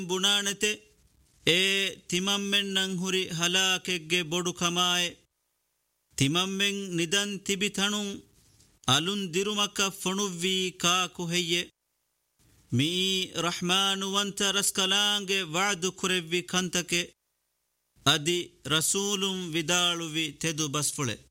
ಬುಣಾಣತೆ ಏ ತಿಮಮ್ಮೆನ್ನಂ ಹುರಿ ಹಲಾಕೆಗ್ಗೆ ಬೊಡು ಕಮಾಯೆ ತಿಮಮ್ಮೆಂ ನಿದನ್ ತಿಬಿತಣುಂ ಅಲುನ್ ದಿರುಮಕ ಫಣುವ್ವಿ cock ಹೆಯ್ಯೆ me ರಹ್ಮಾನುವಂತ ರಸ್ಕಲಾಂಗೆ ವಾದು ಕುರೆವ್ವಿ ಕಂತಕೆ ಅದಿ ರಸೂಲುಂ ವಿದಾಳುವಿ ತೆದು ಬಸ್ಫುಳೆ